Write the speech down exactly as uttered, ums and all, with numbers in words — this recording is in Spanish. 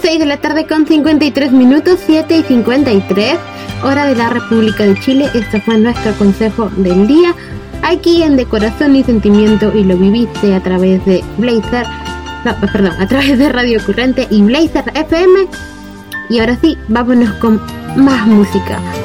seis de la tarde con cincuenta y tres minutos, siete y cincuenta y tres, hora de la República de Chile. Este fue nuestro consejo del día, aquí en De Corazón y Sentimiento, y lo viviste a través de Blazer, no, perdón, a través de Radio Currente y Blazer F M. Y ahora sí, vámonos con más música.